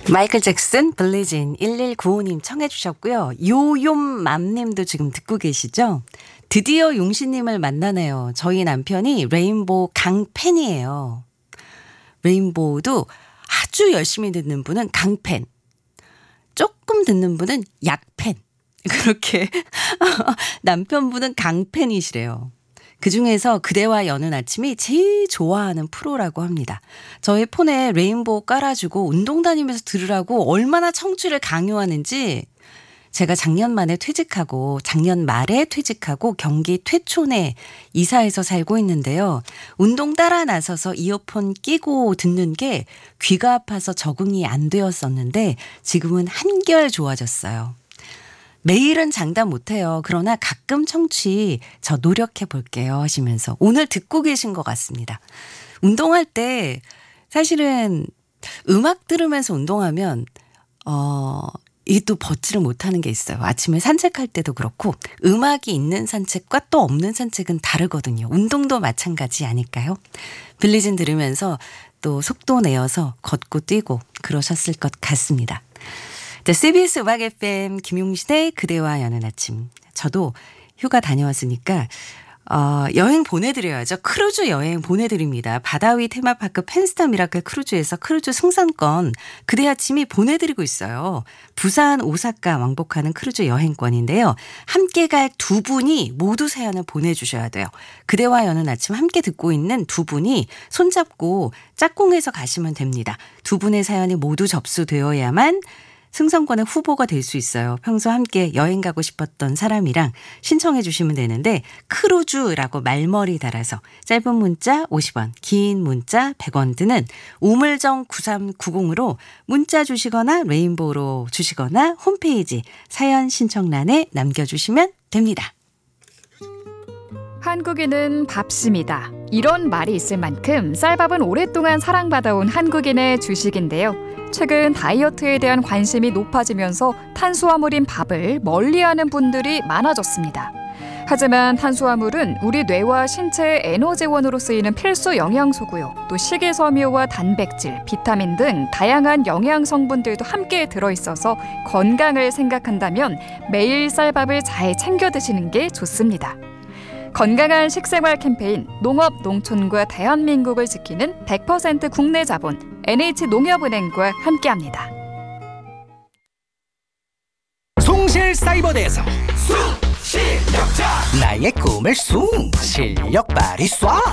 마이클 잭슨 빌리진 1195님 청해 주셨고요. 요욤맘님도 지금 듣고 계시죠? 드디어 용신님을 만나네요. 저희 남편이 레인보우 강팬이에요. 레인보우도 아주 열심히 듣는 분은 강팬, 조금 듣는 분은 약팬, 그렇게 남편분은 강팬이시래요. 그중에서 그대와 여는 아침이 제일 좋아하는 프로라고 합니다. 저희 폰에 레인보우 깔아주고 운동 다니면서 들으라고 얼마나 청취를 강요하는지. 제가 작년 말에 퇴직하고 경기 퇴촌에 이사해서 살고 있는데요. 운동 따라 나서서 이어폰 끼고 듣는 게 귀가 아파서 적응이 안 되었었는데 지금은 한결 좋아졌어요. 매일은 장담 못해요. 그러나 가끔 청취 저 노력해 볼게요 하시면서 오늘 듣고 계신 것 같습니다. 운동할 때 사실은 음악 들으면서 운동하면 이게 또 벗지를 못하는 게 있어요. 아침에 산책할 때도 그렇고 음악이 있는 산책과 또 없는 산책은 다르거든요. 운동도 마찬가지 아닐까요? 빌리진 들으면서 또 속도 내어서 걷고 뛰고 그러셨을 것 같습니다. CBS 음악 FM 김용신의 그대와 여는 아침. 저도 휴가 다녀왔으니까 여행 보내드려야죠. 크루즈 여행 보내드립니다. 바다위 테마파크 펜스타 미라클 크루즈에서 크루즈 승선권 그대 아침이 보내드리고 있어요. 부산 오사카 왕복하는 크루즈 여행권인데요. 함께 갈 두 분이 모두 사연을 보내주셔야 돼요. 그대와 여는 아침 함께 듣고 있는 두 분이 손잡고 짝꿍해서 가시면 됩니다. 두 분의 사연이 모두 접수되어야만 승선권의 후보가 될 수 있어요. 평소 함께 여행 가고 싶었던 사람이랑 신청해 주시면 되는데 크루즈라고 말머리 달아서 짧은 문자 50원, 긴 문자 100원 드는 우물정 9390으로 문자 주시거나 레인보우로 주시거나 홈페이지 사연 신청란에 남겨주시면 됩니다. 한국인은 밥심이다. 이런 말이 있을 만큼 쌀밥은 오랫동안 사랑받아온 한국인의 주식인데요. 최근 다이어트에 대한 관심이 높아지면서 탄수화물인 밥을 멀리하는 분들이 많아졌습니다. 하지만 탄수화물은 우리 뇌와 신체의 에너지원으로 쓰이는 필수 영양소고요. 또 식이섬유와 단백질, 비타민 등 다양한 영양 성분들도 함께 들어있어서 건강을 생각한다면 매일 쌀밥을 잘 챙겨 드시는 게 좋습니다. 건강한 식생활 캠페인 농업, 농촌과 대한민국을 지키는 100% 국내 자본 NH농협은행과 함께합니다. 송실사이버대에서 실력자 나의 꿈을 숭 실력 발휘 쏴